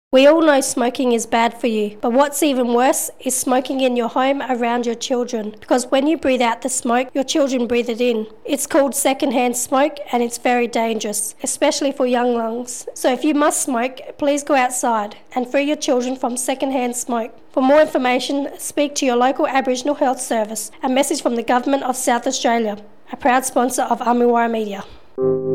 We all know smoking is bad for you, but what's even worse is smoking in your home around your children, because when you breathe out the smoke, your children breathe it in. It's called secondhand smoke and it's very dangerous, especially for young lungs. So if you must smoke, please go outside and free your children from secondhand smoke. For more information, speak to your local Aboriginal Health Service. A message from the Government of South Australia, a proud sponsor of Amiwara Media.